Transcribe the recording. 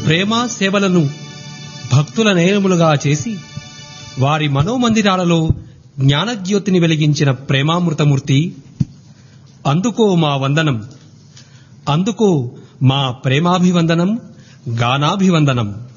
ప్రేమ సేవలను భక్తుల నేరములుగా చేసి వారి మనోమందిరాలలో జ్ఞానజ్యోతిని వెలిగించిన ప్రేమామృతమూర్తి, అందుకో మా వందనం, అందుకో మా ప్రేమాభివందనం, గానాభివందనం.